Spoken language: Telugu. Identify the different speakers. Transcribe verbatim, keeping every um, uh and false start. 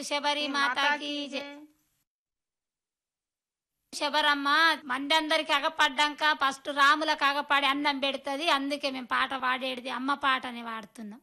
Speaker 1: శబరి మాతాకి జై. శబరమ్మ మంది అందరికి అగపడ్డాక ఫస్ట్ రాములకు అగపడి అన్నం పెడుతుంది, అందుకే మేము పాట పాడేది అమ్మ పాటని వాడుతున్నాం.